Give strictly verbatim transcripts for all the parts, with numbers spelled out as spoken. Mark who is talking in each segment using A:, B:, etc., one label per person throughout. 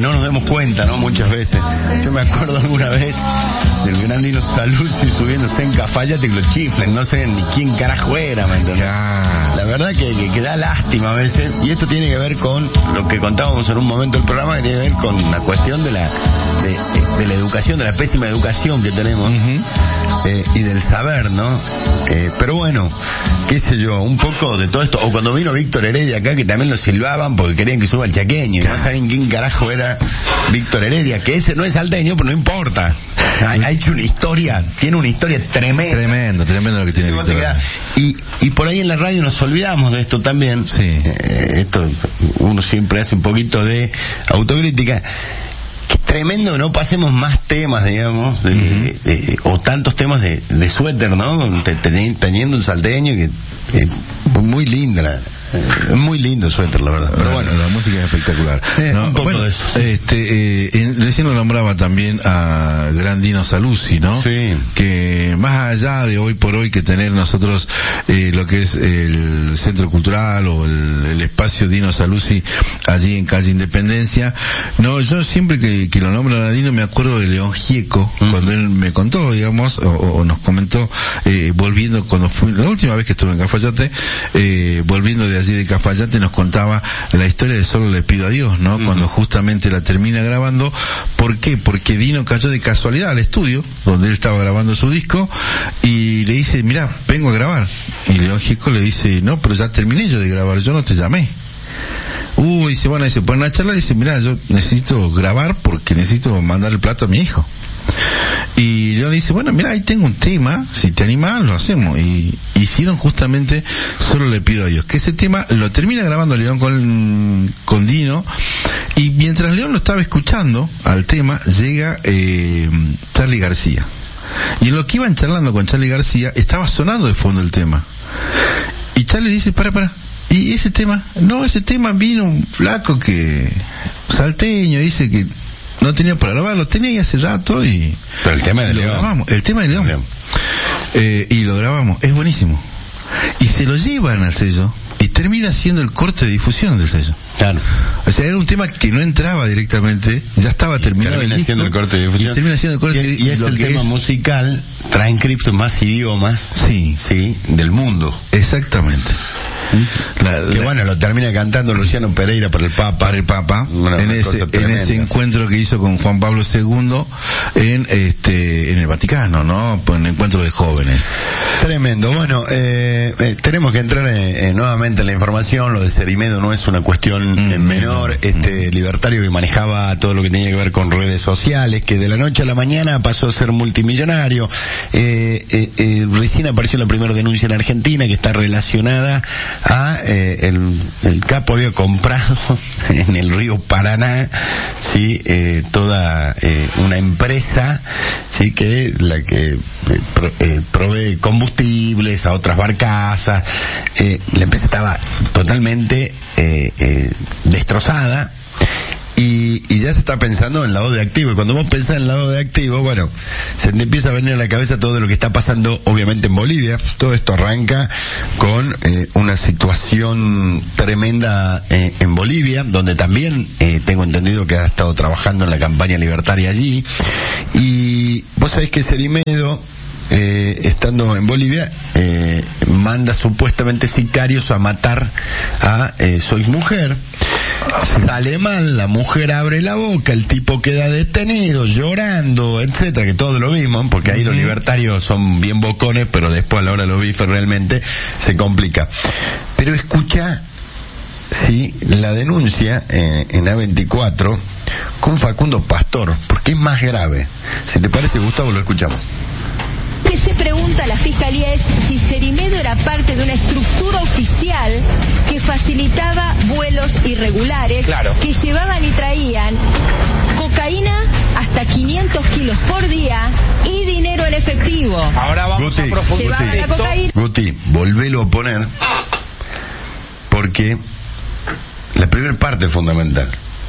A: no nos demos cuenta, ¿no? Muchas veces. Yo me acuerdo alguna vez del gran Dino Saluzzi subiéndose en Cafayate y los chifles, no sé ni quién carajo era, ¿me entendés? La verdad que, que, que da lástima a veces, y esto tiene que ver con lo que contábamos en un momento del programa, que tiene que ver con la cuestión de la de, de, de la educación, de la pésima educación que tenemos, uh-huh. eh, y del saber, ¿no? Eh, pero bueno, qué sé yo, un poco de todo esto, o cuando vino Víctor Heredia acá, que también lo silbaban porque querían que suba el chaqueño, y no saben quién carajo era Víctor Heredia, que ese no es salteño, pero no importa. Ha, ha hecho una historia, tiene una historia tremenda.
B: Tremendo, tremendo lo que tiene Víctor.
A: Y, y por ahí en la radio nos olvidamos de esto también.
B: Sí.
A: Eh, esto, uno siempre hace un poquito de autocrítica. Qué tremendo que no pasemos más temas, digamos, de, uh-huh. de, de, o tantos temas de, de suéter, ¿no? Teniendo un salteño que, eh, muy linda la... Es muy lindo el suéter, la verdad.
B: Pero bueno, la música es espectacular.
A: Eh,
B: ¿no?
A: Un poco
B: bueno,
A: de eso.
B: Este, eh, en, recién lo nombraba también a gran Dino Saluzzi, ¿no?
A: Sí.
B: Que más allá de hoy por hoy que tener nosotros eh, lo que es el Centro Cultural o el, el espacio Dino Saluzzi allí en calle Independencia, no, yo siempre que, que lo nombro a Dino me acuerdo de León Gieco, mm. cuando él me contó, digamos, o, o nos comentó, eh, volviendo cuando fui, la última vez que estuve en Cafayate, eh, volviendo de allí de Cafayate, nos contaba la historia de Solo le pido a Dios, ¿no? Uh-huh. Cuando justamente la termina grabando. ¿Por qué? Porque Dino cayó de casualidad al estudio donde él estaba grabando su disco y le dice, mirá, vengo a grabar. Y León Gieco le dice, no, pero ya terminé yo de grabar, yo no te llamé. Uh, dice, bueno, dice, ponen a charlar y dice, mirá, yo necesito grabar porque necesito mandar el plato a mi hijo. Y León dice, bueno, mira, ahí tengo un tema, si te animás lo hacemos. Y hicieron justamente Solo le pido a Dios, que ese tema lo termina grabando León con, con Dino, y mientras León lo estaba escuchando al tema, llega eh, Charly García. Y en lo que iban charlando con Charly García, estaba sonando de fondo el tema. Y Charly dice, para, para, y ese tema, no, ese tema vino un flaco que, salteño, dice que no tenía para grabarlo, tenía ya hace rato y...
A: Pero el tema de
B: lo
A: León.
B: grabamos, el tema de León.
A: León.
B: Eh, y lo grabamos, es buenísimo. Y se lo llevan al sello y termina siendo el corte de difusión del sello.
A: Claro.
B: O sea, era un tema que no entraba directamente, ya estaba terminado.
A: Termina
B: el
A: siendo el corte de difusión.
B: Y termina siendo el corte
A: y,
B: de
A: y es el tema
B: es...
A: musical, transcripto en más idiomas,
B: sí,
A: sí, del mundo.
B: Exactamente. La,
A: que
B: la,
A: bueno, lo termina cantando Luciano Pereira para el Papa.
B: Para el Papa,
A: una,
B: en,
A: una
B: ese, en ese encuentro que hizo con Juan Pablo segundo en este en el Vaticano, ¿no? En el encuentro de jóvenes.
A: Tremendo. Bueno, eh, eh, tenemos que entrar eh, eh, nuevamente en la información. Lo de Cerimedo no es una cuestión mm, eh, menor. Este mm. libertario que manejaba todo lo que tenía que ver con redes sociales, que de la noche a la mañana pasó a ser multimillonario. Eh, eh, eh, recién apareció la primera denuncia en Argentina, que está relacionada a eh, el, el capo había comprado en el río Paraná, sí, eh, toda eh, una empresa, sí, que la que eh, pro, eh, provee combustibles a otras barcazas. Eh, la empresa estaba totalmente eh, eh, destrozada. Y, y ya se está pensando en lavado de activo. Y cuando vos pensás en lavado de activo, bueno, se te empieza a venir a la cabeza todo lo que está pasando, obviamente, en Bolivia. Todo esto arranca con eh, una situación tremenda eh, en Bolivia, donde también eh, tengo entendido que ha estado trabajando en la campaña libertaria allí. Y vos sabés que Cerimedo, Eh, estando en Bolivia, eh, manda supuestamente sicarios a matar a eh, Sois Mujer. Sale mal, la mujer abre la boca, el tipo queda detenido, llorando, etcétera, que todos lo vimos, porque ahí los libertarios son bien bocones, pero después a la hora de los bifes realmente se complica. Pero escucha, sí, la denuncia eh, en A veinticuatro con Facundo Pastor, porque es más grave. Si te parece, Gustavo, lo escuchamos.
C: Que se pregunta la Fiscalía es si Cerimedo era parte de una estructura oficial que facilitaba vuelos irregulares, claro, que llevaban y traían cocaína hasta quinientos kilos por día y dinero en efectivo.
D: Ahora vamos
A: Guti,
D: a profundizar.
A: Guti,
C: la cocaína.
A: Guti, volvelo a poner, porque la primera parte es fundamental.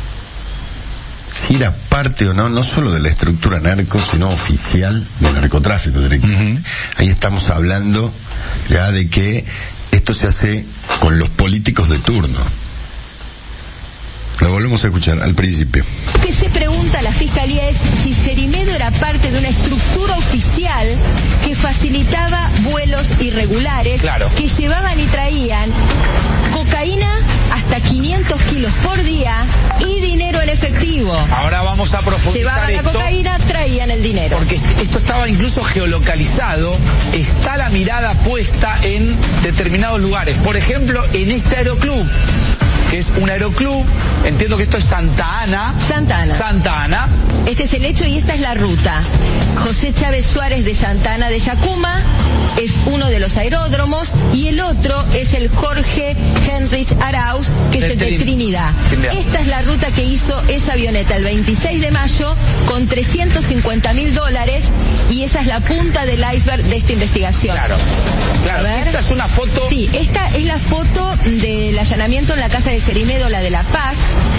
A: Si era parte o no, no solo de la estructura narco, sino oficial de narcotráfico directamente. Uh-huh. Ahí estamos hablando ya de que esto se hace con los políticos de turno. Lo volvemos a escuchar al principio.
C: Lo que se pregunta la Fiscalía es si Cerimedo era parte de una estructura oficial que facilitaba vuelos irregulares,
D: claro,
C: que llevaban y traían cocaína hasta quinientos kilos por día y dinero en efectivo.
D: Ahora vamos a profundizar.
C: Llevaban
D: esto,
C: la cocaína, traían el dinero.
D: Porque esto estaba incluso geolocalizado, está la mirada puesta en determinados lugares. Por ejemplo, en este aeroclub, que es un aeroclub, entiendo que esto es Santa Ana.
C: Santa Ana.
D: Santa Ana.
C: Este es el hecho y esta es la ruta. José Chávez Suárez de Santa Ana de Yacuma es uno de los aeródromos y el otro es el Jorge Heinrich Arauz, que es el de Trinidad. Esta es la ruta que hizo esa avioneta el veintiséis de mayo con trescientos cincuenta mil dólares y esa es la punta del iceberg de esta investigación.
D: Claro, claro. Esta es una foto.
C: Sí, esta es la foto del allanamiento en la casa de Cerimedo, la de La Paz,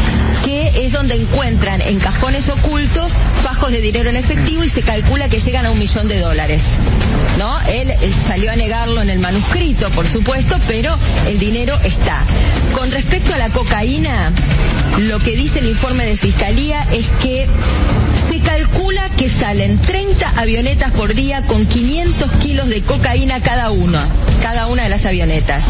C: que es donde encuentran en cajones ocultos fajos de dinero en efectivo y se calcula que llegan a un millón de dólares. ¿No? Él, él salió a negarlo en el manuscrito, por supuesto, pero el dinero está. Con respecto a la cocaína, lo que dice el informe de Fiscalía es que se calcula que salen treinta avionetas por día con quinientos kilos de cocaína cada una, cada una de las avionetas.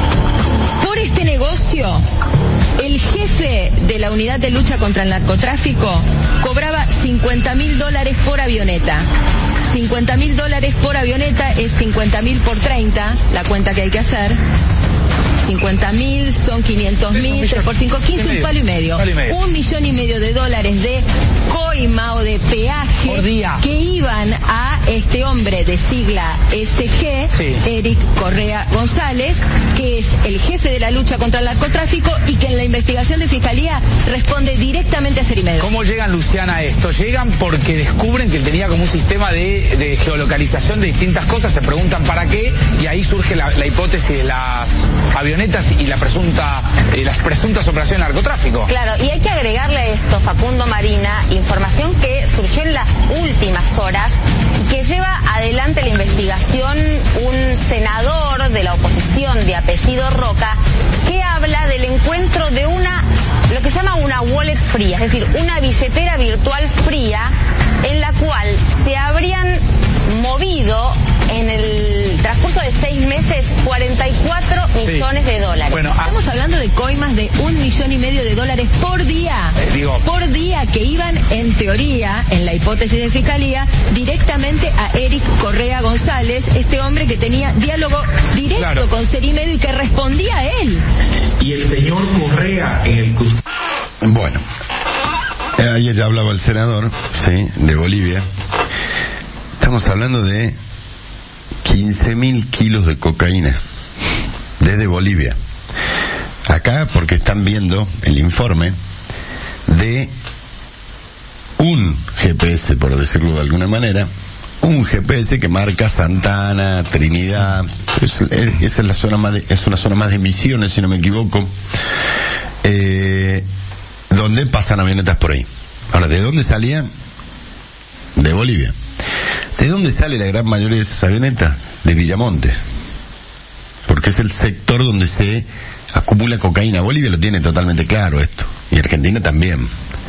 C: Por este negocio, el jefe de la unidad de lucha contra el narcotráfico cobraba cincuenta mil dólares por avioneta. cincuenta mil dólares por avioneta es cincuenta mil por treinta, la cuenta que hay que hacer. cincuenta mil son quinientos mil, tres por cinco, quince, un palo y medio.
D: Palo y medio.
C: Un millón y medio de dólares de coima o de peaje
D: por día,
C: que iban a este hombre de sigla S G,
D: sí,
C: Eric Correa González, que es el jefe de la lucha contra el narcotráfico y que en la investigación de Fiscalía responde directamente a Cerimedo.
D: ¿Cómo llegan, Luciana, a esto? Llegan porque descubren que él tenía como un sistema de, de geolocalización de distintas cosas, se preguntan para qué, y ahí surge la, la hipótesis de las avionetas y la presunta, eh, las presuntas operaciones de narcotráfico.
E: Claro, y hay que agregarle a esto, Facundo Marina, información que surgió en las últimas horas, que lleva adelante la investigación un senador de la oposición de apellido Roca, que habla del encuentro de una, lo que se llama una wallet fría, es decir, una billetera virtual fría, en la cual se habrían movido en el transcurso de seis meses cuarenta y cuatro millones de dólares.
D: Bueno,
C: estamos hablando de coimas de un millón y medio de dólares por día.
D: Eh, digo,
C: por día, que iban, en teoría, en la hipótesis de Fiscalía, directamente a Eric Correa González, este hombre que tenía diálogo directo, claro, con Cerimedo y que respondía a él.
F: Y el señor Correa en el...
A: Bueno, ayer ya hablaba el senador, sí, de Bolivia. Estamos hablando de quince mil kilos de cocaína desde Bolivia. Acá porque están viendo el informe de un G P S, por decirlo de alguna manera, un G P S que marca Santa Ana, Trinidad, es, es, esa es la zona más de, es una zona más de Misiones, si no me equivoco, eh, donde pasan avionetas por ahí. Ahora, ¿de dónde salían? De Bolivia. ¿De dónde sale la gran mayoría de esas avionetas? De Villamontes. Porque es el sector donde se acumula cocaína. Bolivia lo tiene totalmente claro esto. Y Argentina también.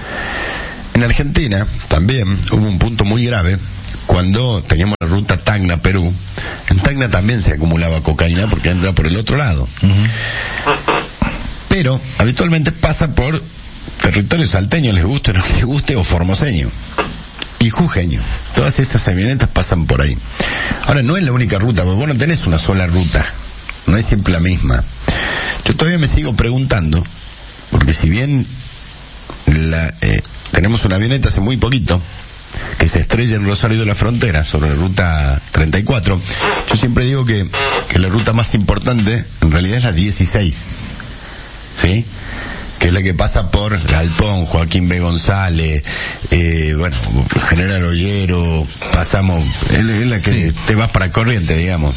A: En Argentina también hubo un punto muy grave cuando teníamos la ruta Tacna-Perú. En Tacna también se acumulaba cocaína porque entra por el otro lado. Uh-huh. Pero habitualmente pasa por territorio salteño, les guste o no les guste, o formoseño y jujeño. Todas esas avionetas pasan por ahí. Ahora, no es la única ruta, porque vos no tenés una sola ruta, no es siempre la misma. Yo todavía me sigo preguntando, porque si bien la, eh, tenemos una avioneta hace muy poquito que se estrella en Rosario de la Frontera sobre la ruta treinta y cuatro, yo siempre digo que, que la ruta más importante en realidad es la dieciséis, ¿sí?, que es la que pasa por Galpón, Joaquín B. González, eh, bueno, General Ollero, pasamos, es la que sí, te vas para Corrientes, digamos.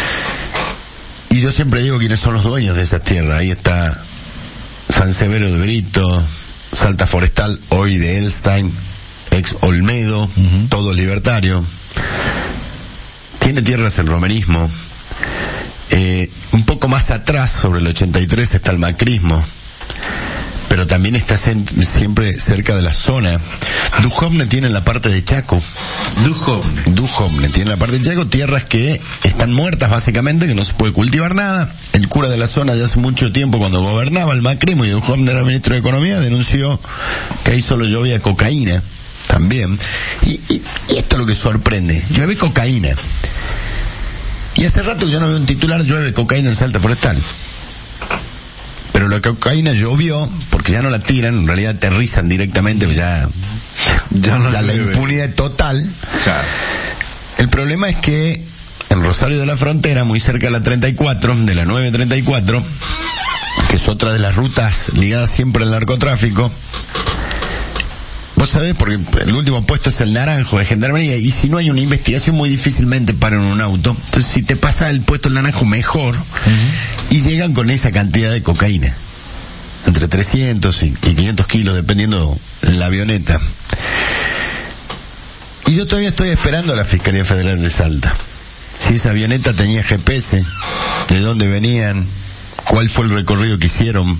A: Y yo siempre digo quiénes son los dueños de esas tierras. Ahí está San Severo de Brito, Salta Forestal, hoy de Elstein, ex Olmedo, uh-huh, todo libertario. Tiene tierras el romerismo. Eh, un poco más atrás, sobre el ochenta y tres, está el macrismo. Pero pero también está cent- siempre cerca de la zona. Duhovne tiene la parte de Chaco.
B: Duhovne.
A: Duhovne tiene la parte de Chaco, tierras que están muertas básicamente, que no se puede cultivar nada. El cura de la zona ya hace mucho tiempo, cuando gobernaba el macrismo y Duhovne era ministro de Economía, denunció que ahí solo llovía cocaína también. Y, y, y esto es lo que sorprende. Llueve cocaína. Y hace rato ya no veo un titular, llueve cocaína en Salta Forestal. Pero la cocaína llovió, porque ya no la tiran, en realidad aterrizan directamente, pues ya, ya no la, la impunidad total. Claro. El problema es que en Rosario de la Frontera, muy cerca de la treinta y cuatro, de la nueve treinta y cuatro, que es otra de las rutas ligadas siempre al narcotráfico, vos sabés, porque el último puesto es el Naranjo de Gendarmería, y si no hay una investigación muy difícilmente paran un auto. Entonces si te pasa el puesto el Naranjo, mejor. Uh-huh. Y llegan con esa cantidad de cocaína. Entre trescientos y quinientos kilos, dependiendo la avioneta. Y yo todavía estoy esperando a la Fiscalía Federal de Salta. Si esa avioneta tenía G P S, de dónde venían, cuál fue el recorrido que hicieron.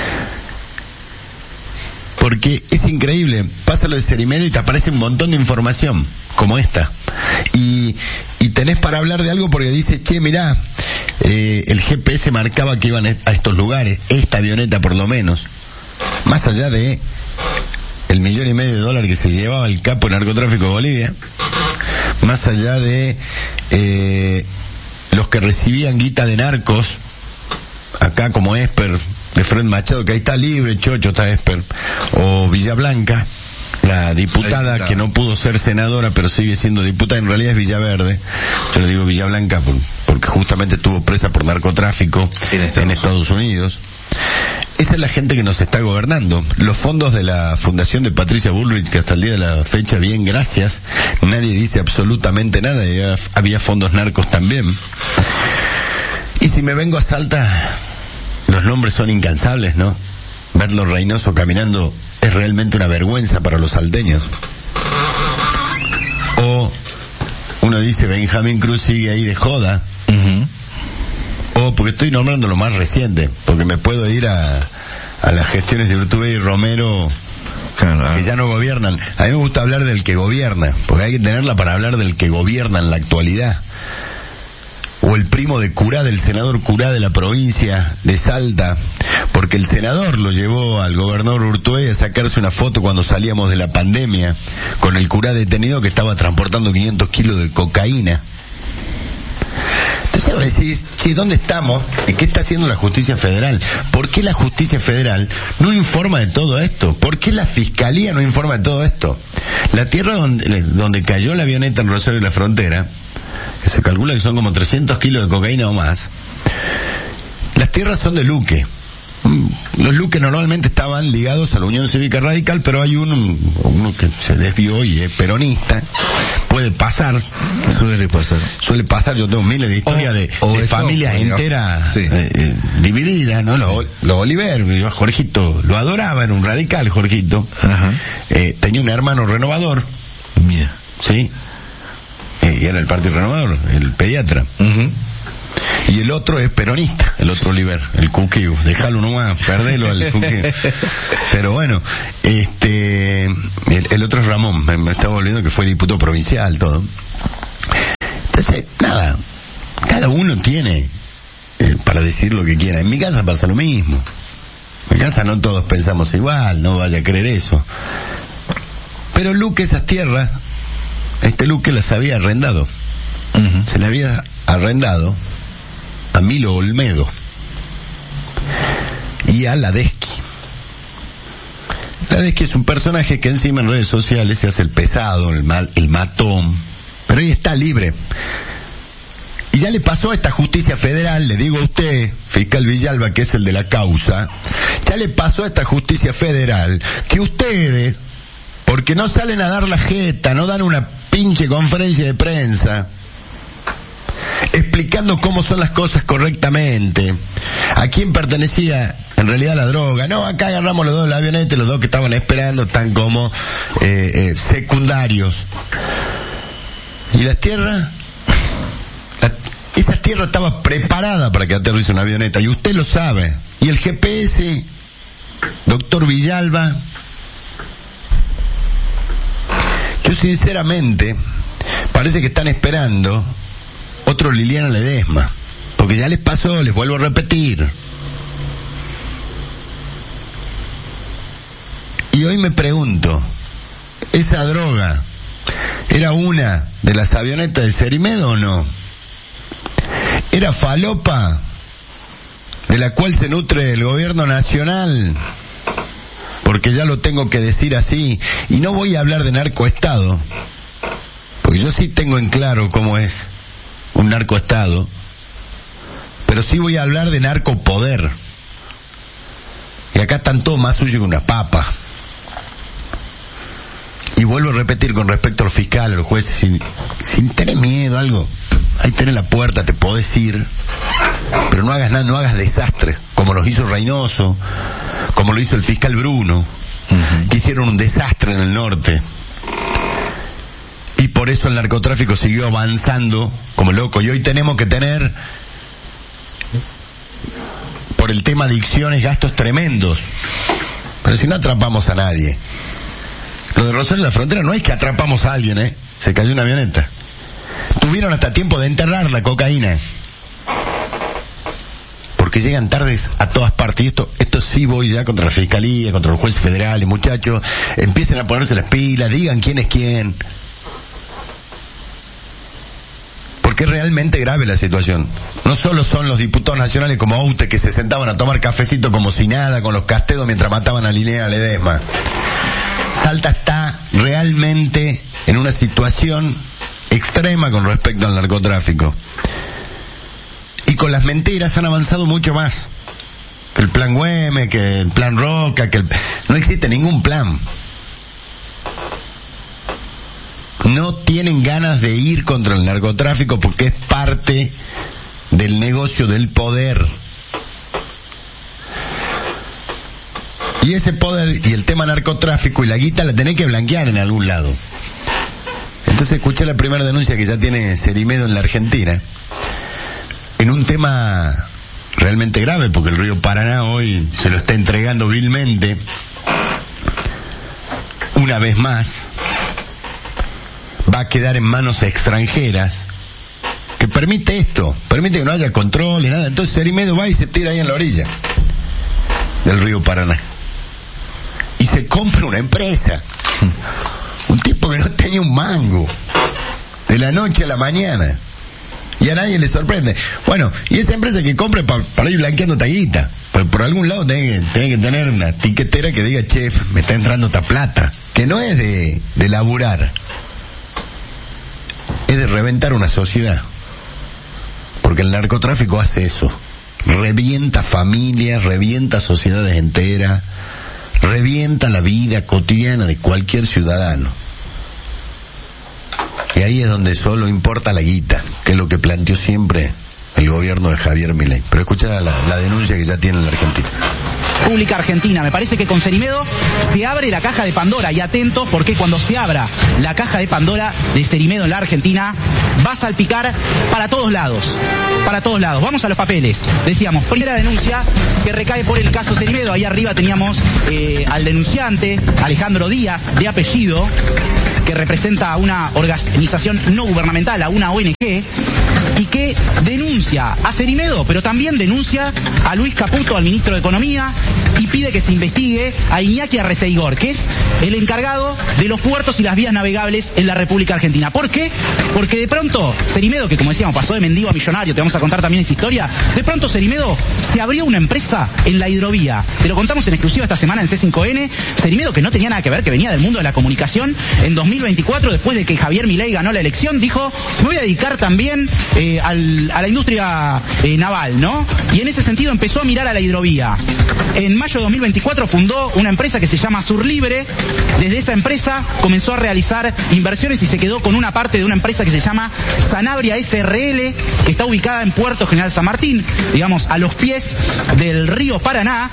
A: Porque es increíble, pasa lo de Cerimedo y te aparece un montón de información, como esta. Y, y tenés para hablar de algo porque dice, che, mirá, eh, el G P S marcaba que iban a estos lugares, esta avioneta por lo menos. Más allá de el millón y medio de dólares que se llevaba el capo de narcotráfico de Bolivia, más allá de eh, los que recibían guita de narcos, acá como Esper, de Fred Machado, que ahí está libre, Chocho está Esper, o Villablanca, la diputada que no pudo ser senadora pero sigue siendo diputada, en realidad es Villaverde, yo le digo Villablanca por, porque justamente estuvo presa por narcotráfico en Estados, en Estados Unidos. Esa es la gente que nos está gobernando. Los fondos de la fundación de Patricia Bullrich, que hasta el día de la fecha, bien, gracias, nadie dice absolutamente nada, y había fondos narcos también. Y si me vengo a Salta, los nombres son incansables, ¿no? Verlo Reynoso caminando es realmente una vergüenza para los salteños. O uno dice Benjamín Cruz sigue ahí de joda. Uh-huh. O porque estoy nombrando lo más reciente, porque me puedo ir a, a las gestiones de Urtubey y Romero, claro, que ya no gobiernan. A mí me gusta hablar del que gobierna, porque hay que tenerla para hablar del que gobierna en la actualidad. O el primo de Curá, del senador Curá de la provincia de Salta, porque el senador lo llevó al gobernador Urtubey a sacarse una foto cuando salíamos de la pandemia, con el Curá detenido que estaba transportando quinientos kilos de cocaína. Entonces vos decís, che, ¿dónde estamos? ¿Y qué está haciendo la justicia federal? ¿Por qué la justicia federal no informa de todo esto? ¿Por qué la fiscalía no informa de todo esto? La tierra donde, donde cayó la avioneta en Rosario de la Frontera, que se calcula que son como trescientos kilos de cocaína o más, las tierras son de Luque. Los Luque normalmente estaban ligados a la Unión Cívica Radical, pero hay uno, uno que se desvió y es peronista. Puede pasar.
B: Suele pasar.
A: Suele pasar, yo tengo miles de historias de, de familias enteras, sí, eh, eh, divididas, ¿no? Los, los Oliver, yo a Jorgito lo adoraba, era un radical Jorgito. Ajá. Eh, tenía un hermano renovador.
B: Mira.
A: Sí. Eh, y era el Partido Renovador, el pediatra. Uh-huh. Y el otro es peronista, el otro Oliver, el Cuquiu. Déjalo nomás, perdelo al Cuquiu. Pero bueno, este, el, el otro es Ramón, me, me estaba volviendo que fue diputado provincial, todo. Entonces, nada, cada uno tiene eh, para decir lo que quiera. En mi casa pasa lo mismo. En mi casa no todos pensamos igual, no vaya a creer eso. Pero Luque, esas tierras, este Luque las había arrendado. Uh-huh. Se le había arrendado a Milo Olmedo y a Ladesky. Ladesky es un personaje que encima en redes sociales se hace el pesado, el mal, el matón, pero hoy está libre. Y ya le pasó a esta justicia federal, le digo a usted, fiscal Villalba, que es el de la causa, ya le pasó a esta justicia federal que ustedes, porque no salen a dar la jeta, no dan una pinche conferencia de prensa explicando cómo son las cosas correctamente, a quién pertenecía en realidad la droga. No, acá agarramos los dos de la avioneta, los dos que estaban esperando están como eh, eh, secundarios. ¿Y las tierras? La, esa tierra estaba preparada para que aterrice una avioneta, y usted lo sabe. Y el G P S doctor Villalba, yo sinceramente parece que están esperando otro Liliana Ledesma, porque ya les pasó, les vuelvo a repetir. Y hoy me pregunto, ¿esa droga era una de las avionetas de Cerimedo o no? ¿Era falopa de la cual se nutre el gobierno nacional? Porque ya lo tengo que decir así, y no voy a hablar de narcoestado, porque yo sí tengo en claro cómo es un narcoestado, pero sí voy a hablar de narcopoder. Y acá están todos más suyos que una papa. Y vuelvo a repetir con respecto al fiscal, al juez, sin, sin tener miedo, algo, ahí tenés la puerta, te podés ir, pero no hagas nada, no hagas desastres, como los hizo Reynoso, como lo hizo el fiscal Bruno, uh-huh. que hicieron un desastre en el norte. Y por eso el narcotráfico siguió avanzando como loco. Y hoy tenemos que tener, por el tema de adicciones, gastos tremendos. Pero si no atrapamos a nadie. Lo de Rosario en la Frontera no es que atrapamos a alguien, ¿eh? Se cayó una avioneta. Tuvieron hasta tiempo de enterrar la cocaína. Porque llegan tardes a todas partes. Y esto, esto sí voy ya contra la Fiscalía, contra los jueces federales, muchachos. Empiecen a ponerse las pilas, digan quién es quién. Porque es realmente grave la situación. No solo son los diputados nacionales como Aute que se sentaban a tomar cafecito como si nada con los castedos mientras mataban a Liliana Ledesma. Salta está realmente en una situación extrema con respecto al narcotráfico. Y con las mentiras han avanzado mucho más. Que el plan Güemes, que el plan Roca, que el... no existe ningún plan. No tienen ganas de ir contra el narcotráfico porque es parte del negocio del poder. Y ese poder y el tema narcotráfico y la guita la tenés que blanquear en algún lado. Entonces escuché la primera denuncia que ya tiene Cerimedo en la Argentina, en un tema realmente grave, porque el río Paraná hoy se lo está entregando vilmente, una vez más, va a quedar en manos extranjeras, que permite esto, permite que no haya control y nada. Entonces Cerimedo va y se tira ahí en la orilla del río Paraná. Y se compra una empresa. Un tipo que no tenía un mango. De la noche a la mañana. Y a nadie le sorprende. Bueno, y esa empresa que compre pa, para ir blanqueando taguita. Por, por algún lado tiene que, tiene que tener una tiquetera que diga, chef, me está entrando esta plata. Que no es de, de laburar. Es de reventar una sociedad. Porque el narcotráfico hace eso. Revienta familias, revienta sociedades enteras. Revienta la vida cotidiana de cualquier ciudadano. Y ahí es donde solo importa la guita, que es lo que planteó siempre el gobierno de Javier Milei. Pero escucha la, la denuncia que ya tiene en la Argentina.
G: Pública Argentina, me parece que con Cerimedo se abre la caja de Pandora, y atentos porque cuando se abra la caja de Pandora de Cerimedo en la Argentina va a salpicar para todos lados, para todos lados. Vamos a los papeles. Decíamos, primera denuncia que recae por el caso Cerimedo. Ahí arriba teníamos eh, al denunciante Alejandro Díaz, de apellido, que representa a una organización no gubernamental, a una O N G, y que denuncia a Cerimedo, pero también denuncia a Luis Caputo, al ministro de Economía, y pide que se investigue a Iñaki Arreceigor, que es el encargado de los puertos y las vías navegables en la República Argentina. ¿Por qué? Porque de pronto Cerimedo, que como decíamos pasó de mendigo a millonario, te vamos a contar también esa historia, de pronto Cerimedo se abrió una empresa en la hidrovía. Te lo contamos en exclusiva esta semana en C cinco N. Cerimedo, que no tenía nada que ver, que venía del mundo de la comunicación, en dos mil veinticuatro, después de que Javier Milei ganó la elección, dijo, me voy a dedicar también eh, al, a la industria eh, naval, ¿no? Y en ese sentido empezó a mirar a la hidrovía. En mayo de dos mil veinticuatro fundó una empresa que se llama Surlibre. Desde esa empresa comenzó a realizar inversiones y se quedó con una parte de una empresa que se llama Sanabria S R L, que está ubicada en Puerto General San Martín, digamos, a los pies del río Paraná.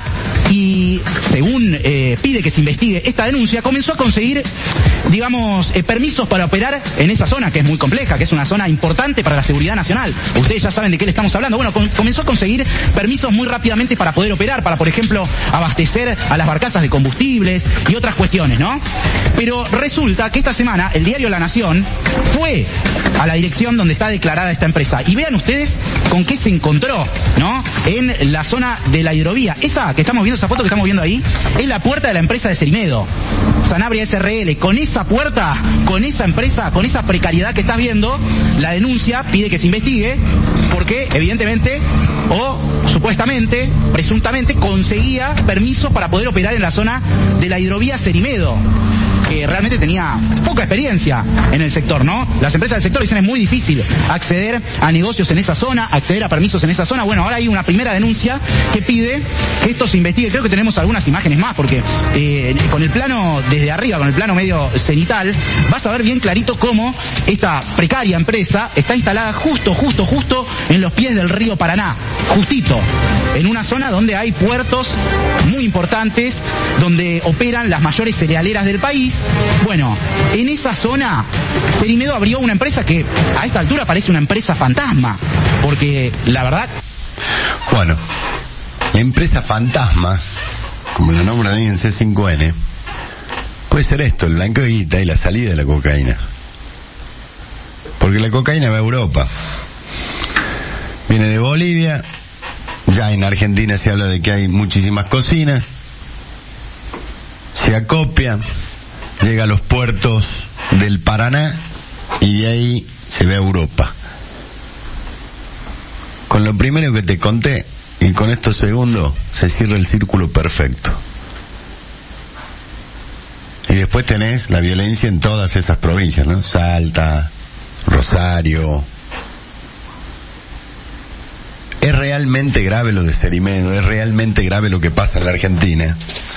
G: y según eh, pide que se investigue esta denuncia, comenzó a conseguir, digamos, eh, permisos para operar en esa zona, que es muy compleja, que es una zona importante para la seguridad nacional. Ustedes ya saben de qué le estamos hablando. Bueno, com- comenzó a conseguir permisos muy rápidamente para poder operar, para, por ejemplo, abastecer a las barcazas de combustibles y otras cuestiones, ¿no? Pero resulta que esta semana el diario La Nación fue a la dirección donde está declarada esta empresa. Y vean ustedes con qué se encontró, ¿no? En la zona de la hidrovía. Esa que estamos viendo, esa foto que estamos viendo ahí, es la puerta de la empresa de Cerimedo, Sanabria S R L. Con esa puerta, con esa empresa, con esa precariedad que estás viendo, la denuncia pide que se investigue, porque evidentemente, o supuestamente, presuntamente, conseguía permisos para poder operar en la zona de la hidrovía Cerimedo, que realmente tenía poca experiencia en el sector, ¿no? Las empresas del sector dicen es muy difícil acceder a negocios en esa zona, acceder a permisos en esa zona. Bueno, ahora hay una primera denuncia que pide que esto se investigue. Creo que tenemos algunas imágenes más, porque eh, con el plano desde arriba, con el plano medio cenital, vas a ver bien clarito cómo esta precaria empresa está instalada justo, justo, justo en los pies del río Paraná, justito, en una zona donde hay puertos muy importantes, donde operan las mayores cerealeras del país. Bueno, en esa zona, Cerimedo abrió una empresa que a esta altura parece una empresa fantasma, porque la verdad...
A: Bueno, la empresa fantasma, como lo nombran ahí en C cinco N, puede ser esto, el blanco de guita y la salida de la cocaína. Porque la cocaína va a Europa. Viene de Bolivia, ya en Argentina se habla de que hay muchísimas cocinas, se acopia, llega a los puertos del Paraná y de ahí se ve a Europa. Con lo primero que te conté y con estos segundos se cierra el círculo perfecto. Y después tenés la violencia en todas esas provincias, ¿no? Salta, Rosario. Es realmente grave lo de Cerimedo, es realmente grave lo que pasa en la Argentina.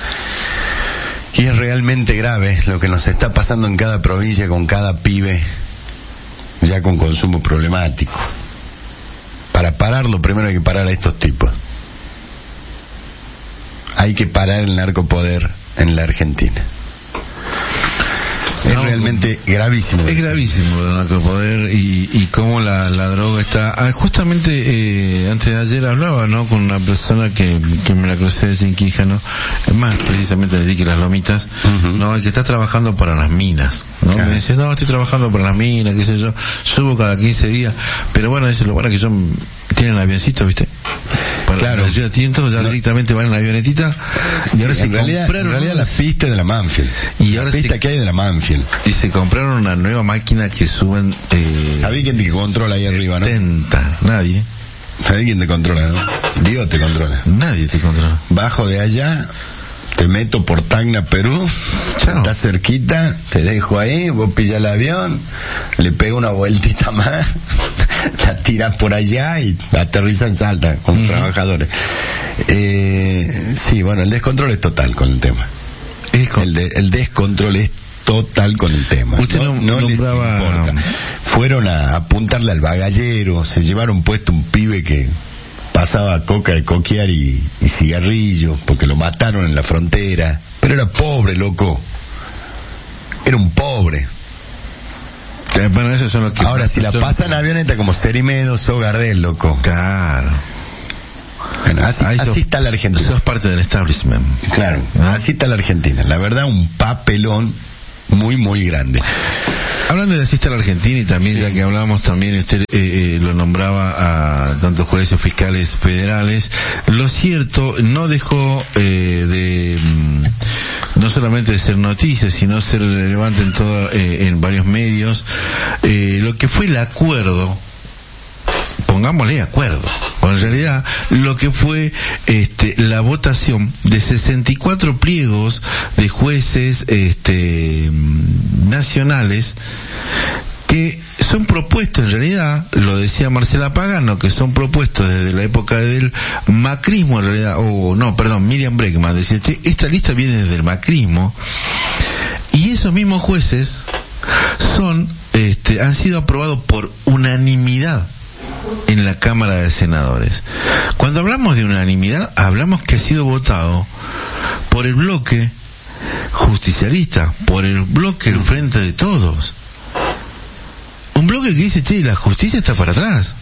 A: Y es realmente grave lo que nos está pasando en cada provincia con cada pibe ya con consumo problemático. Para pararlo primero hay que parar a estos tipos. Hay que parar el narcopoder en la Argentina. Es no, realmente gravísimo.
B: Es gravísimo el narcopoder y, y cómo la, la droga está... Ah, justamente eh, antes de ayer hablaba, ¿no?, con una persona que, que me la crucé de Cinquijano, es más, precisamente le dije las lomitas, uh-huh. ¿no?, el que está trabajando para las minas, ¿no? Claro. Me dice, no, estoy trabajando para las minas, qué sé yo, subo cada quince días, pero bueno, eso es lo bueno que yo... Tienen avioncito, ¿viste? Para
A: claro.
B: Ya tienen todo, ya no. Directamente van en la avionetita.
A: Sí,
B: y ahora se
A: en realidad,
B: compraron...
A: En realidad la pista de la Manfield.
B: Y ahora
A: la pista
B: se...
A: que hay de la Manfield.
B: Y se compraron una nueva máquina que suben... Eh...
A: ¿Sabés quién te controla ahí arriba, no?
B: setenta. Nadie.
A: ¿Sabés quién te controla, no? Dios te controla.
B: Nadie te controla.
A: Bajo de allá... Te meto por Tacna, Perú, Chao. Estás cerquita, te dejo ahí, vos pillas el avión, le pego una vueltita más, la tiras por allá y aterriza en Salta con uh-huh. trabajadores. Eh, sí, bueno, el descontrol es total con el tema. El, de, el descontrol es total con el tema.
B: Usted
A: no,
B: no,
A: no les importa. Fueron a apuntarle al bagallero, se llevaron puesto un pibe que... pasaba coca de coquear y, y cigarrillos, porque lo mataron en la frontera. Pero era pobre, loco. Era un pobre.
B: Bueno, eso son los que...
A: Ahora, si la pasan avioneta como Cerimedo, sos Gardel, loco.
B: Claro.
A: Bueno, así, así sos, está la Argentina.
B: Sos parte del establishment.
A: Claro, ¿ah? Así está la Argentina. La verdad, un papelón muy, muy grande.
B: Hablando de así está la Argentina y también, sí. ya que hablamos también, usted eh, eh, lo nombraba a tantos jueces fiscales federales, lo cierto, no dejó eh, de, no solamente de ser noticia, sino ser relevante en todo, eh, en varios medios, eh, lo que fue el acuerdo, pongámosle acuerdo, o en realidad lo que fue este la votación de sesenta y cuatro pliegos de jueces este nacionales que son propuestos, en realidad, lo decía Marcela Pagano, que son propuestos desde la época del macrismo, en realidad, o no, perdón, Miriam Bregman decía, che, esta lista viene desde el macrismo, y esos mismos jueces son, este, han sido aprobados por unanimidad en la Cámara de Senadores. Cuando hablamos de unanimidad, hablamos que ha sido votado por el bloque justicialista, por el bloque del Frente de Todos. Un bloque que dice, che, la justicia está para atrás.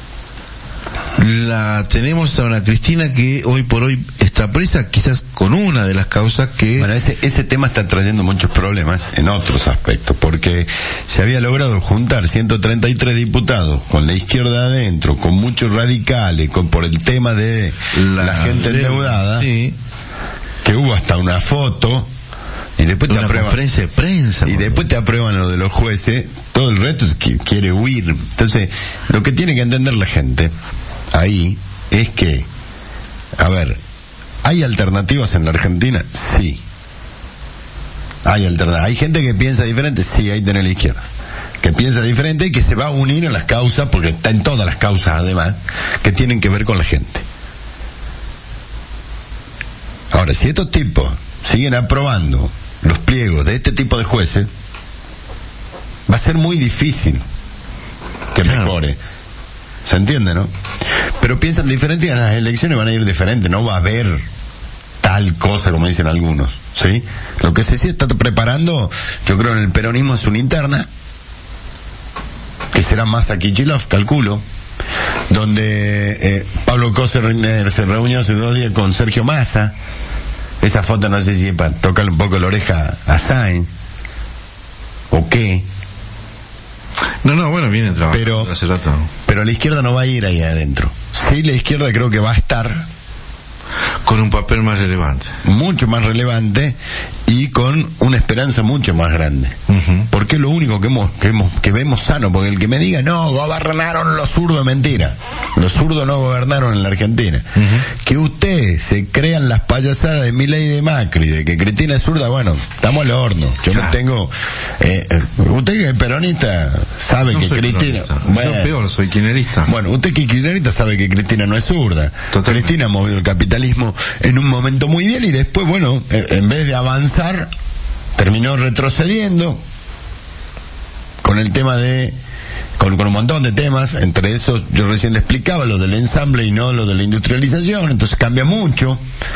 B: La tenemos a una Cristina que hoy por hoy está presa, quizás con una de las causas que...
A: Bueno, ese, ese tema está trayendo muchos problemas en otros aspectos, porque se había logrado juntar ciento treinta y tres diputados con la izquierda adentro, con muchos radicales, con por el tema de la, la gente endeudada,
B: sí,
A: que hubo hasta una foto, y después te
B: una
A: aprueban,
B: conferencia de prensa,
A: y después te aprueban lo de los jueces, todo el resto es que quiere huir. Entonces, lo que tiene que entender la gente ahí es que, a ver, ¿hay alternativas en la Argentina? Sí. Hay alternativas. ¿Hay gente que piensa diferente? Sí, ahí tenés la izquierda. Que piensa diferente y que se va a unir en las causas, porque está en todas las causas además, que tienen que ver con la gente. Ahora, si estos tipos siguen aprobando los pliegos de este tipo de jueces, va a ser muy difícil que mejore. ¿Se entiende, no? Pero piensan diferente y en las elecciones van a ir diferente. No va a haber tal cosa como dicen algunos, ¿sí? Lo que se sí está preparando, yo creo, en el peronismo es una interna, que será más a Kicillof, calculo, donde eh, Pablo Koser se reunió hace dos días con Sergio Massa. Esa foto no sé si es para tocarle un poco la oreja a Sainz o qué.
B: No, no, bueno, vienen trabajando
A: pero,
B: hace rato.
A: Pero la izquierda no va a ir ahí adentro. Sí, la izquierda creo que va a estar
B: con un papel más relevante,
A: mucho más relevante y con una esperanza mucho más grande. Uh-huh. Porque es lo único que hemos, que hemos, que vemos sano, porque el que me diga, no, gobernaron los zurdos, mentira. Los zurdos no gobernaron en la Argentina. Uh-huh. Que ustedes se crean las payasadas de Milei y de Macri, de que Cristina es zurda, bueno, estamos al horno. Yo no tengo, eh, usted que es peronista sabe no que Cristina,
B: bueno, yo peor, soy kirchnerista.
A: Bueno, usted que es kirchnerista sabe que Cristina no es zurda. Totalmente. Cristina movió el capitalismo en un momento muy bien y después, bueno, en vez de avanzar, terminó retrocediendo con el tema de con, con un montón de temas, entre esos yo recién le explicaba lo del ensamble y no lo de la industrialización, entonces cambia mucho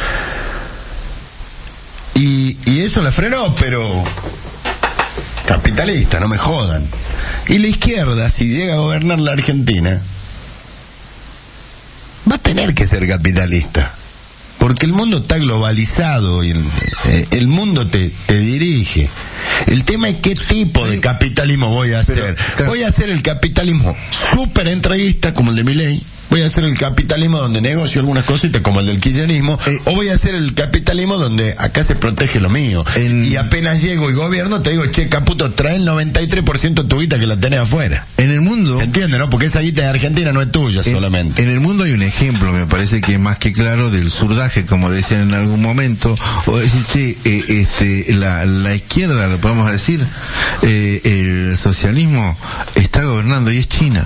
A: y, y eso la frenó, pero capitalista, no me jodan. Y la izquierda, si llega a gobernar la Argentina, va a tener que ser capitalista. Porque el mundo está globalizado y el, eh, el mundo te, te dirige. El tema es qué tipo de capitalismo voy a hacer. Pero, claro. Voy a hacer el capitalismo súper entreguista como el de Milei. Voy a hacer el capitalismo donde negocio algunas cositas como el del kirchnerismo, eh, o voy a hacer el capitalismo donde acá se protege lo mío. En, y apenas llego y gobierno te digo, che, Caputo, trae el noventa y tres por ciento de tu guita que la tenés afuera.
B: En el mundo...
A: ¿Se entiende, no? Porque esa guita de Argentina no es tuya
B: en,
A: solamente.
B: En el mundo hay un ejemplo, me parece que es más que claro, del surdaje, como decían en algún momento, o decir, che, eh, este, la, la izquierda, lo podemos decir, eh, el socialismo está gobernando y es China.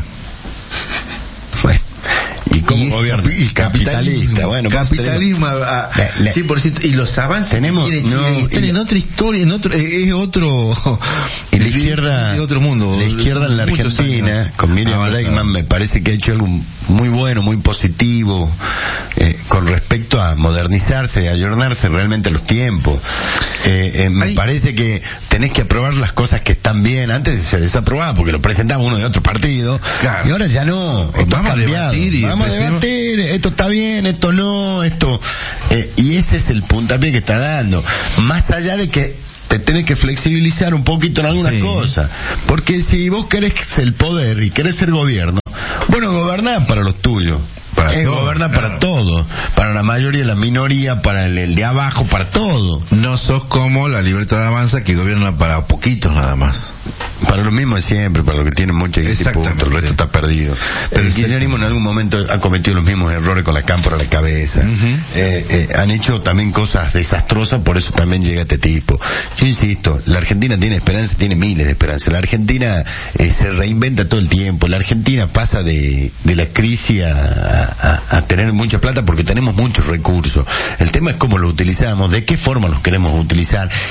A: Bueno. ¿Y cómo
B: y
A: gobierno?
B: Y capitalista,
A: bueno,
B: capitalismo a, a cien por ciento, y los avances
A: tenemos,
B: que tiene Chile,
A: no,
B: están en otra historia, en otro, es otro,
A: y la izquierda,
B: de otro mundo.
A: La izquierda en la Argentina, años, con Miriam Bregman, me parece que ha hecho algo muy bueno, muy positivo, eh, con respecto a modernizarse, y ayornarse realmente a los tiempos. Eh, eh, me Ay. parece que tenés que aprobar las cosas que están bien. Antes se desaprobaba porque lo presentaba uno de otro partido, claro. Y ahora ya no.
B: Vamos a debatir y
A: vamos a debatir, esto está bien, esto no, esto, eh, y ese es el puntapié que está dando, más allá de que te tenés que flexibilizar un poquito en algunas sí. cosas, porque si vos querés el poder y querés ser gobierno, bueno, gobernás para los tuyos, para es todo, gobernar claro. para todo, para la mayoría, la minoría, para el, el de abajo, para todo.
B: No sos como la Libertad de Avanza que gobierna para poquitos nada más.
A: Para lo mismo de siempre, para lo que tienen mucha gente y punto, el resto está perdido. Pero el kirchnerismo en algún momento ha cometido los mismos errores con la cámpora a la cabeza. Uh-huh. eh, eh, han hecho también cosas desastrosas, por eso también llega este tipo. Yo insisto, la Argentina tiene esperanza, tiene miles de esperanzas. La Argentina eh, se reinventa todo el tiempo. La Argentina pasa de, de la crisis a, a, a tener mucha plata porque tenemos muchos recursos. El tema es cómo lo utilizamos, de qué forma los queremos utilizar.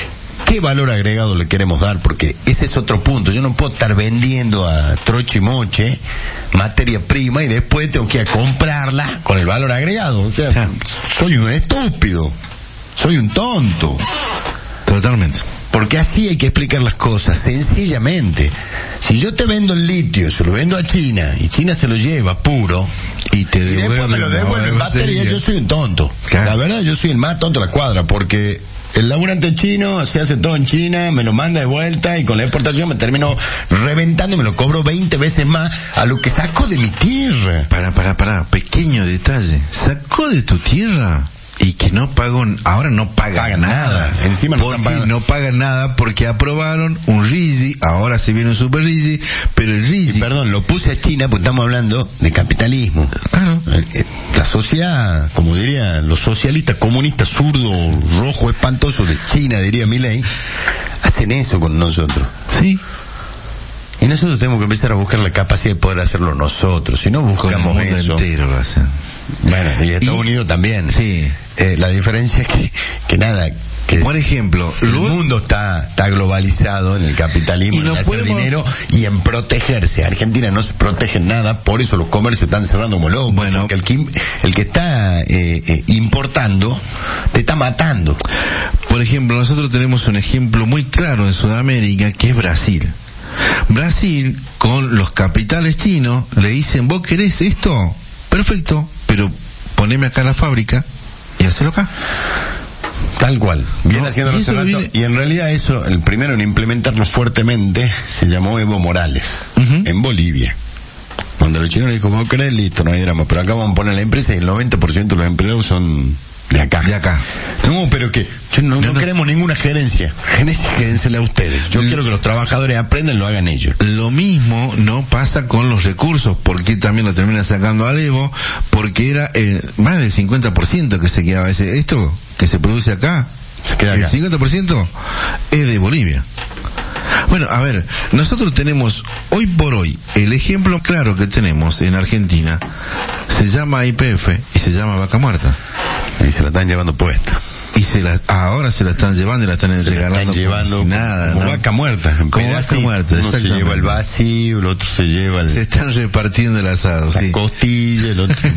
A: ¿qué valor agregado le queremos dar? Porque ese es otro punto. Yo no puedo estar vendiendo a troche y moche materia prima y después tengo que ir a comprarla con el valor agregado. O sea, soy un estúpido, soy un tonto.
B: Totalmente.
A: Porque así hay que explicar las cosas, sencillamente. Si yo te vendo el litio, se lo vendo a China, y China se lo lleva puro,
B: y te
A: y después me lo devuelve en batería, yo soy un tonto. Claro. La verdad, yo soy el más tonto de la cuadra, porque el laburante chino se hace todo en China, me lo manda de vuelta, y con la exportación me termino reventando y me lo cobro veinte veces más a lo que saco de mi tierra.
B: Para, para, para, pequeño detalle. ¿Sacó de tu tierra? Y que no pagó, ahora no paga,
A: paga
B: nada.
A: nada. Encima no,
B: porque no paga nada porque aprobaron un R I S I, ahora se viene un super R I S I, pero el R I S I...
A: Y perdón, lo puse a China porque estamos hablando de capitalismo.
B: Claro.
A: La sociedad, como diría los socialistas comunistas zurdo, rojo, espantoso de China, diría Milei, hacen eso con nosotros.
B: Sí.
A: Y nosotros tenemos que empezar a buscar la capacidad de poder hacerlo nosotros. Si no buscamos
B: con el mundo
A: eso...
B: entero lo hacen.
A: Bueno, y Estados y, Unidos también.
B: Sí.
A: Eh, la diferencia es que, que nada, que
B: por ejemplo,
A: el luego, mundo está, está globalizado en el capitalismo, en hacer podemos... dinero y en protegerse. Argentina no se protege en nada, por eso los comercios están cerrando como locos.
B: Bueno,
A: porque el que, el que está eh, eh, importando te está matando.
B: Por ejemplo, nosotros tenemos un ejemplo muy claro en Sudamérica que es Brasil. Brasil, con los capitales chinos, le dicen, ¿vos querés esto? Perfecto, pero poneme acá la fábrica y hacelo acá.
A: Tal cual. Viene no, haciendo hace rato, viene... y en realidad eso, el primero en implementarlo fuertemente, se llamó Evo Morales, uh-huh. en Bolivia. Cuando los chinos le dijo, vos querés, listo, no hay drama, pero acá vamos a poner la empresa y el noventa por ciento de los empleados son de acá.
B: De acá.
A: No, pero que yo no, no, no queremos ninguna gerencia. Gerencia, quédensela a ustedes. Yo L- quiero que los trabajadores aprendan, lo hagan ellos.
B: Lo mismo no pasa con los recursos, porque también lo termina sacando al Evo, porque era el, más del cincuenta por ciento que se quedaba ese, esto que se produce acá,
A: se queda acá.
B: El cincuenta por ciento es de Bolivia. Bueno, a ver, nosotros tenemos hoy por hoy el ejemplo claro que tenemos en Argentina se llama I P F y se llama Vaca Muerta.
A: Y se la están llevando puesta.
B: Y se la, ahora se la están llevando y la están regalando.
A: Se la están llevando
B: como nada,
A: como
B: ¿no?
A: vaca muerta.
B: Como vaca muerta,
A: uno se lleva el vacío, el otro se lleva el...
B: Se están repartiendo el asado,
A: la
B: sí.
A: costilla, el otro...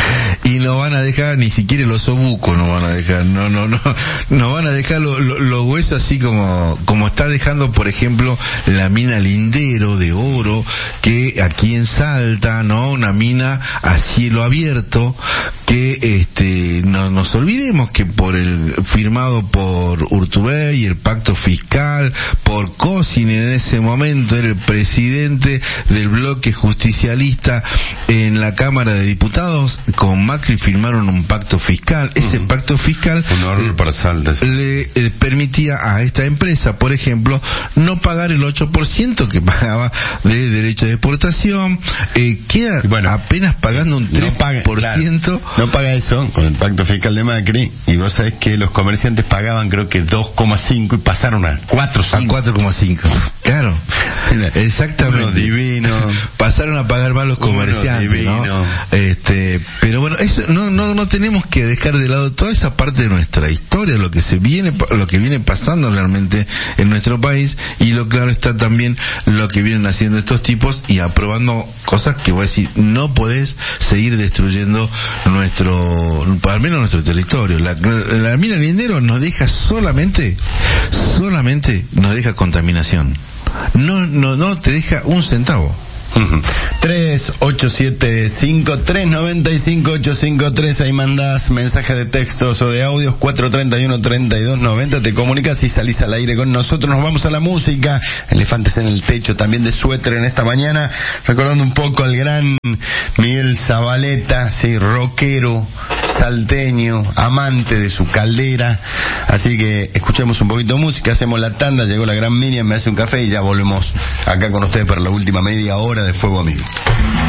B: Y no van a dejar, ni siquiera los obucos no van a dejar, no, no, no, no van a dejar los lo, lo huesos así como, como está dejando, por ejemplo, la mina Lindero de oro, que aquí en Salta, ¿no? Una mina a cielo abierto, que este, no nos olvidemos que por el, firmado por Urtubey, el pacto fiscal, por Cossin en ese momento era el presidente del bloque justicialista en la Cámara de Diputados, con Macri firmaron un pacto fiscal. Ese uh-huh. pacto fiscal
A: un horror para Salta, sí.
B: le eh, permitía a esta empresa, por ejemplo, no pagar el ocho por ciento que pagaba de derecho de exportación, eh, queda bueno, apenas pagando un tres por ciento.
A: No paga, claro, no paga eso con el pacto fiscal de Macri, y vos sabés que los comerciantes pagaban creo que dos coma cinco y pasaron a cuatro
B: coma cinco. Claro, exactamente.
A: Uno divino.
B: Pasaron a pagar más los comerciantes, ¿no? Este, pero bueno, eso no, no, no tenemos que dejar de lado toda esa parte de nuestra historia, lo que se viene, lo que viene pasando realmente en nuestro país, y lo claro está también lo que vienen haciendo estos tipos y aprobando cosas que voy a decir, no podés seguir destruyendo nuestro, al menos nuestro territorio. La, la mina Lindero nos deja solamente, solamente nos deja contaminación. No, no, no te deja un centavo.
A: tres ocho siete cinco tres nueve cinco ocho cinco tres, ahí mandás mensajes de textos o de audios, cuatro treinta y uno treinta y dos noventa, te comunicas y salís al aire con nosotros. Nos vamos a la música, Elefantes en el Techo, también de Suéter en esta mañana, recordando un poco al gran Miguel Zabaleta, sí, rockero, salteño, amante de su caldera. Así que escuchemos un poquito de música, hacemos la tanda, llegó la gran Miriam, me hace un café y ya volvemos acá con ustedes para la última media hora de Fuego Amigo.